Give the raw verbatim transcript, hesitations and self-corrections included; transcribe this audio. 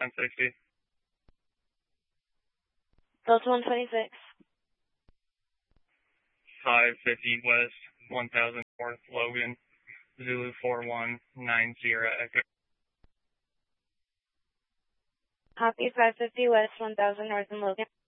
ten sixty. Delta one twenty-six. five fifty West, one thousand North Logan, Zulu four one nine zero Echo. Copy five fifty West, one thousand North and Logan.